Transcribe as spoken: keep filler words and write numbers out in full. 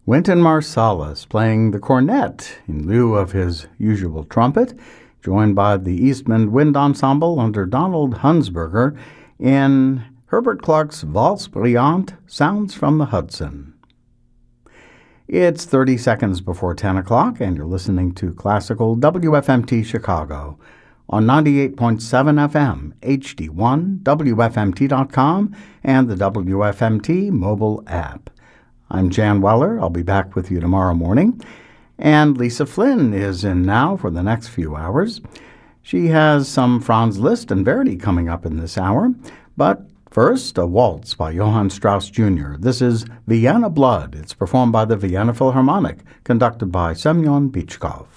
Wynton Marsalis playing the cornet in lieu of his usual trumpet, joined by the Eastman Wind Ensemble under Donald Hunsberger in Herbert Clark's Valse Brillante, Sounds from the Hudson. It's thirty seconds before ten o'clock, and you're listening to Classical W F M T Chicago on ninety-eight point seven F M, H D one, W F M T dot com, and the W F M T mobile app. I'm Jan Weller. I'll be back with you tomorrow morning. And Lisa Flynn is in now for the next few hours. She has some Franz Liszt and Verdi coming up in this hour. But first, a waltz by Johann Strauss Junior This is Vienna Blood. It's performed by the Vienna Philharmonic, conducted by Semyon Bychkov.